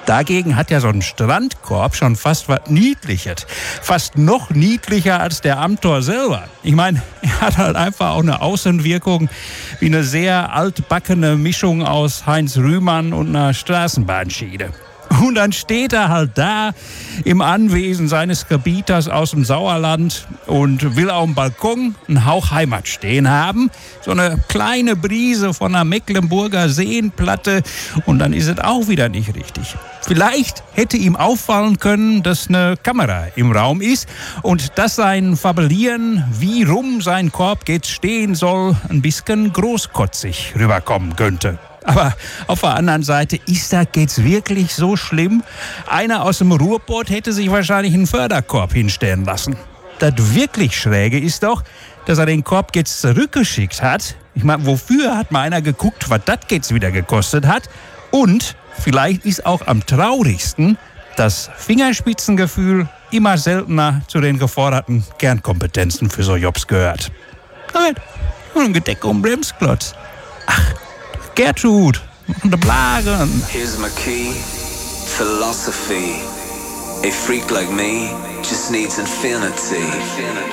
Dagegen hat ja so ein Strandkorb schon fast was Niedliches. Fast noch niedlicher als der Amtor selber. Ich meine, er hat halt einfach auch eine Außenwirkung wie eine sehr altbackene Mischung aus Heinz Rühmann und einer Straßenbahnschiene. Und dann steht er halt da im Anwesen seines Gebieters aus dem Sauerland und will auf dem Balkon einen Hauch Heimat stehen haben. So eine kleine Brise von einer Mecklenburger Seenplatte und dann ist es auch wieder nicht richtig. Vielleicht hätte ihm auffallen können, dass eine Kamera im Raum ist und dass sein Fabelieren, wie rum sein Korb jetzt stehen soll, ein bisschen großkotzig rüberkommen könnte. Aber auf der anderen Seite, ist das jetzt wirklich so schlimm? Einer aus dem Ruhrpott hätte sich wahrscheinlich einen Förderkorb hinstellen lassen. Das wirklich Schräge ist doch, dass er den Korb jetzt zurückgeschickt hat. Ich meine, wofür hat mal einer geguckt, was das jetzt wieder gekostet hat? Und vielleicht ist auch am traurigsten, dass Fingerspitzengefühl immer seltener zu den geforderten Kernkompetenzen für so Jobs gehört. Ein Gedeck um Bremsklotz. Ach, Gertrud, und der Blagen. Here's my key, philosophy. A freak like me just needs infinity.